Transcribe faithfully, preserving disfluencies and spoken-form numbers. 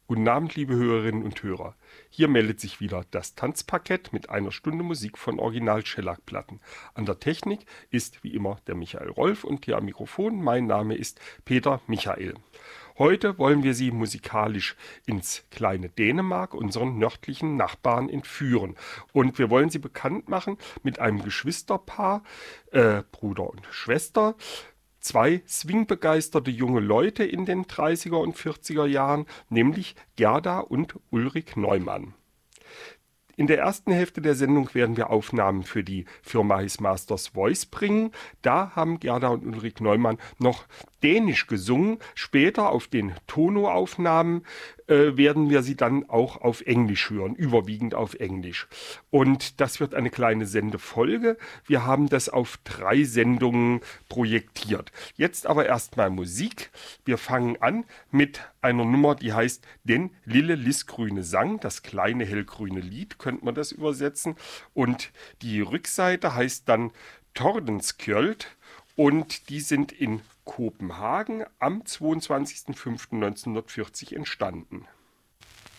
Guten Abend, liebe Hörerinnen und Hörer. Hier meldet sich wieder das Tanzparkett mit einer Stunde Musik von Original-Shellac-Platten. An der Technik ist wie immer der Michael Rolf und hier am Mikrofon mein Name ist Peter Michael. Heute wollen wir Sie musikalisch ins kleine Dänemark, unseren nördlichen Nachbarn, entführen. Und wir wollen Sie bekannt machen mit einem Geschwisterpaar, äh, Bruder und Schwester. Zwei swingbegeisterte junge Leute in den dreißiger und vierziger Jahren, nämlich Gerda und Ulrik Neumann. In der ersten Hälfte der Sendung werden wir Aufnahmen für die Firma His Masters Voice bringen. Da haben Gerda und Ulrik Neumann noch Dänisch gesungen. Später auf den Tono-Aufnahmen äh, werden wir sie dann auch auf Englisch hören, überwiegend auf Englisch. Und das wird eine kleine Sendefolge. Wir haben das auf drei Sendungen projektiert. Jetzt aber erstmal Musik. Wir fangen an mit einer Nummer, die heißt Den Lille Lisgrüne Sang, das kleine hellgrüne Lied, könnte man das übersetzen. Und die Rückseite heißt dann Tordenskjöld und die sind in Kopenhagen am zweiundzwanzigsten fünften neunzehnhundertvierzig entstanden.